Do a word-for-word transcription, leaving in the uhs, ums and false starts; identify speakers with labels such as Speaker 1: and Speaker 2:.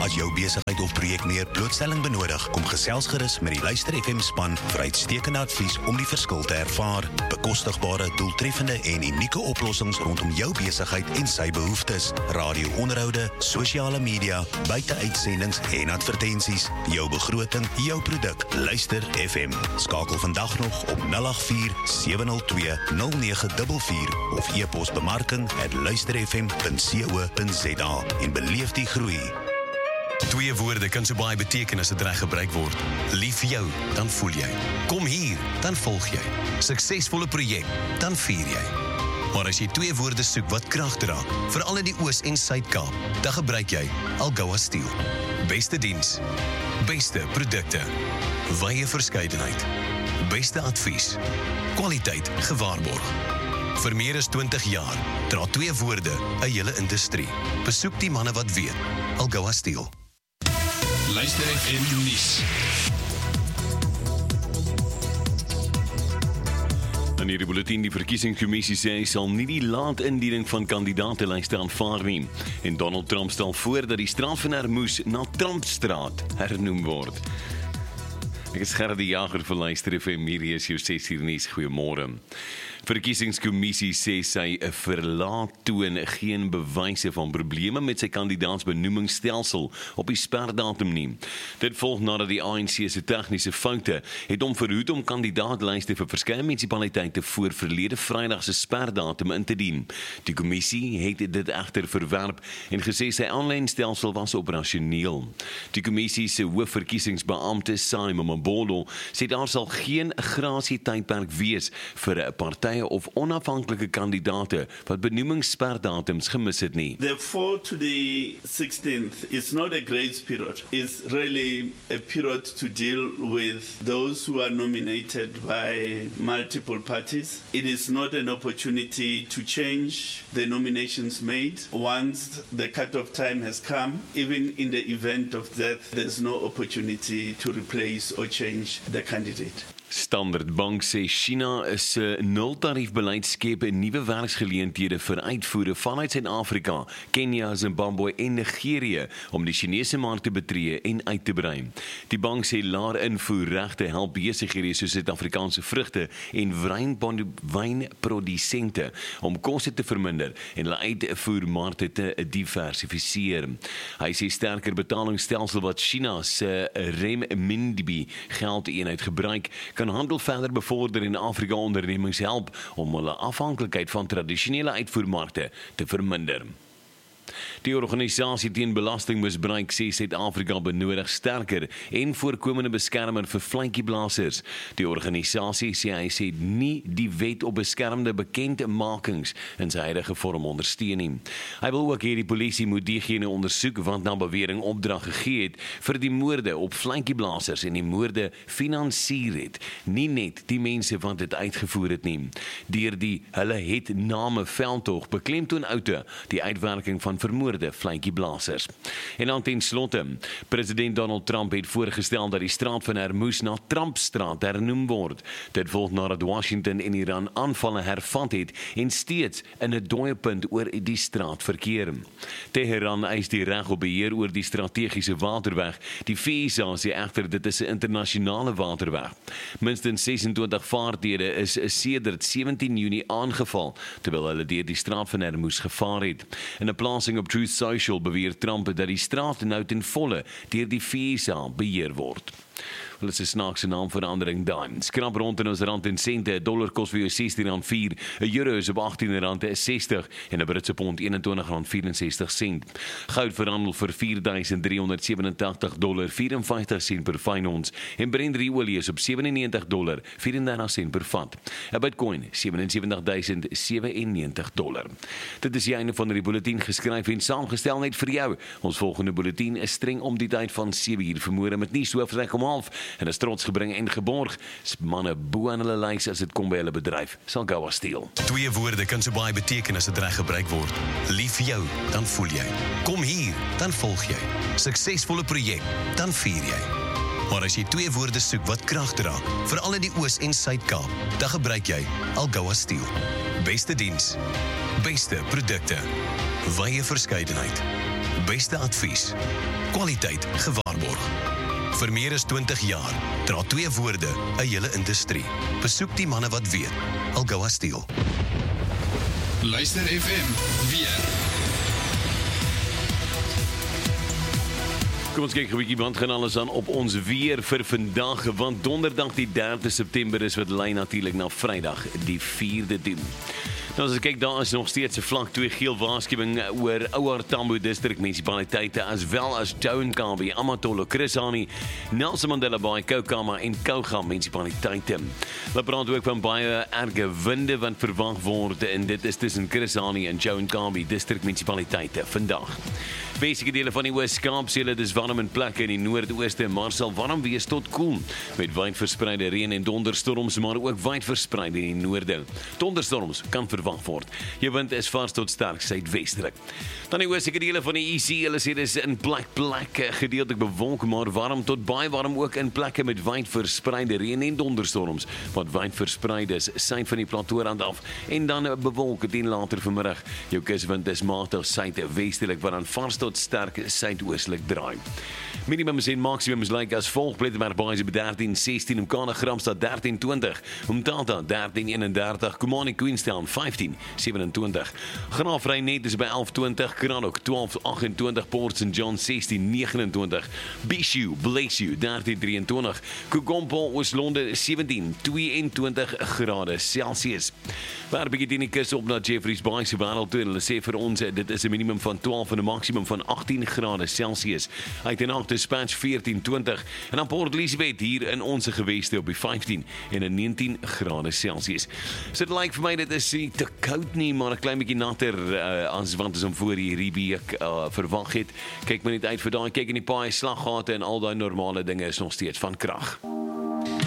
Speaker 1: As jou besigheid of projek meer blootstelling benodig, kom gesels gerus met die Luister F M span vir uitstekende advies om die verskil te ervaar. Bekostigbare, doeltreffende en unieke oplossings rondom jou besigheid en sy behoeftes. Radio-onderhoude, sosiale media, buiteuitsendings en advertensies. Jou begroting, jou produk. Luister F M. Skakel vandag nog op nul agt vier sewe nul twee nul nege vier vier of e-pos bemarking at luisterfm punt co punt za en beleef die groei.
Speaker 2: Twee woorde kan so baie beteken as dit reg gebruik word. Lief vir jou, dan voel jy. Kom hier, dan volg jy. Suksesvolle projek, dan vier jy. Maar as jy twee woorde soek wat krag dra, veral in die Oos- en Suid-Kaap, dan gebruik jy Algoa Steel. Beste diens, beste produkte, wye verskeidenheid, beste advies, kwaliteit gewaarborg. Vir meer as twintig jaar dra twee woorde 'n hele industrie. Besoek die manne wat weet. Algoa Steel.
Speaker 3: Luister F M nuus.
Speaker 4: In hierdie bulletin, die verkiesingskommissie sê hy sal nie die laat indiening van kandidaatelyste aanvaar nie. En Donald Trump stel voor dat die straat van Hermoes na Trumpstraat hernoem word. Ek is Gerard die Jager vir Luister F M, hier is jou ses uur nuus. Goeiemôre. Verkiesingskommissie sê sy 'n verlaat toon geen bewyse van probleme met sy kandidaatsbenoemingsstelsel op die sperdatum nie. Dit volg nadat die A N C se tegniese foute het hom verhoed om kandidaatlyste vir verskeie munisipaliteite voor verlede Vrydag se sperdatum in te dien. Die kommissie het dit egter verwerp en gesê sy aanlyn stelsel was operasioneel. Die kommissie se hoofverkiesingsbeampte Simon Mabolo sê daar sal geen grasietydperk wees vir 'n party of onafhanklike kandidate wat benoemingssperdatums gemis het nie.
Speaker 5: The fourth to the sixteenth is not a grace period. It's really a period to deal with those who are nominated by multiple parties. It is not an opportunity to change the nominations made. Once the cut-off time has come, even in the event of death, there's no opportunity to replace or change the candidate.
Speaker 4: Standard Bank sê China is 'n nultariefbeleid skep nuwe werksgeleenthede vir uitvoere vanuit Suid-Afrika, Kenia, Zimbabwe en Nigerië om die Chinese mark te betree en uit te brei. Die bank sê laer invoerregte help besighede soos Suid-Afrikaanse vrugte en wynprodusente om koste te verminder en hulle uitvoermarkte te diversifiseer. Hy sê sterker betalingsstelsel wat China se renminbi geldeenheid gebruik kan handel verder bevorder en Afrika ondernemings help om hulle afhanklikheid van tradisionele uitvoermarkte te verminder. Die organisasie teen belastingmisbruik sê Suid-Afrika benodig sterker en voorkomende beskermer vir vletjieblassers. Die organisasie sê hy sê nie die wet op beskermde bekendmakings in sy huidige vorm ondersteun nie. Hy wil ook hê die polisie moet diegene ondersoek wat na bewering opdrag gegee het vir die moorde op vletjieblassers en die moorde finansier het, nie net die mense wat dit uitgevoer het nie. Deur die hulle het name veldtog beklemtoon oute die uitwerking van vermoorde vletjieblassers. En dan ten slotte, president Donald Trump het voorgestel dat die straat van Hermoes na Trumpstraat hernoem word. Dit volg nadat Washington en Iran aanvalle hervat het en steeds in 'n dooiepunt oor die straat verkeer. Teheran eis die reg op beheer oor die strategiese waterweg. Die V S A sê egter dit is 'n internasionale waterweg. Minstens sesentwintig vaartuie is sedert sewentien Junie aangeval, terwyl hulle deur die straat van Hermoes gevaar het. In 'n plasing op Truth Social beweer Trump dat die straat nou ten volle deur die V S A beheer word. Wel, dit is 'n snaakse naamverandering daar. Skrap rond in ons rand en sente, 'n dollar kos vir jou sestien rand vier, 'n euro is op agttien rand sestig en 'n Britse pond eenentwintig rand vyf-en-sestig sent. Goud verhandel vir vier duisend drie honderd sewenentagtig dollar vyf-en-vyftig sent per fyn ons en Brent olie is op sewennegentig dollar vyf-en-dertig sent per vat. 'n Bitcoin sewensewentig duisend sewennegentig dollar. Dit is die einde van die bulletin, geskryf en saamgestel net vir jou. Ons volgende bulletin is streng om die tyd van sewe uur vanmôre met nuus hoofreg om half en is trots gebring en geborg. Manne bo aan hulle lys as dit kom by hulle bedryf. Sal Algoa Steel.
Speaker 2: Twee woorde kan so baie beteken as dit reg gebruik word. Lief vir jou, dan voel jy. Kom hier, dan volg jy. Suksesvolle projek, dan vier jy. Maar as jy twee woorde soek wat krag dra, veral in die Oos- en Suid-Kaap, dan gebruik jy Algoa Steel. Beste diens, beste produkte, wye verskeidenheid, beste advies. Kwaliteit gewaarborg. Vir meer as twintig jaar dra twee woorde 'n hele industrie. Besoek die manne wat weet. Algoa Steel.
Speaker 3: Luister F M weer.
Speaker 4: Kom ons kyk gou 'n bietjie wat gaan alles aan op ons weer vir vandag, want donderdag die derde September is wat lei natuurlik na Vrydag die vierde toe. Nou as ek kyk, daar is nog steeds 'n vlak twee geel waarskuwing oor Ouer Tambo District munisipaliteite as wel as Johannesburg, Amatolo, Chris Hani, Nelson Mandela Bay, Koukamma en Kouga munisipaliteite. Hulle praat ook van baie erge winde wat verwag word en dit is tussen Chris Hani en Johannesburg District munisipaliteite vandag. Basiese dele van die Oos-Kaap sê hulle dis warm in plekke in die noordooste, maar sal warm wees tot koel met wyd verspreide reën en donderstorms, maar ook wyd verspreid in die noorde. Donderstorms kan verwag word. Jou wind is vars tot sterk suidwestelik. Dan die oostelike dele van die E C, hulle sê dis in plek plekke gedeeltelik bewolk, maar warm tot baie warm ook in plekke met wyd verspreide reën en donderstorms wat wyd verspreid is suid van die platoorand af en dan bewolk teen later vanmiddag. Jou kuswind is matig suidwestelik wat dan vars tot sterk suidoostelik draai. Minimums en maksimums lyk as volg: Plettenberg Baai by dertien sestien, Umkana Gramstad dertien twintig, Umtata dertien eenendertig, Kumani Queenstown vyftien sewenentwintig, Graafrenet is by elf twintig, Kranok twaalf agentwintig, Port Saint John sestien negenentwintig, Bishu, Bleshu dertien drieëntwintig, Kugompo Oos-London sewentien tweeëntwintig grade Celsius. Waar bietjie teen die kus op na Jeffreys Bay se wêreld toe en hulle sê vir ons dit is 'n minimum van twaalf en 'n maksimum van agtien grade Celsius. Uit en af Dispatch veertien twintig en dan Port Elizabeth hier in ons geweste op die vyftien en 'n negentien grade Celsius. So dit lyk vir my dit is nie te koud nie, maar 'n klein bietjie natter uh, as wat ons om voor hierdie week uh, verwag het. Kyk maar net uit vir daai kyk in die paai slaggate en al daai normale dinge is nog steeds van krag.